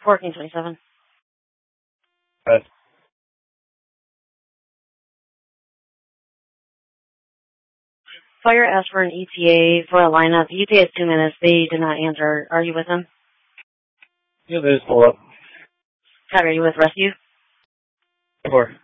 1427. Fire asked for an ETA for a lineup. ETA is 2 minutes. They did not answer. Are you with them? Yeah, they just pull up. Copy, are you with rescue? 4.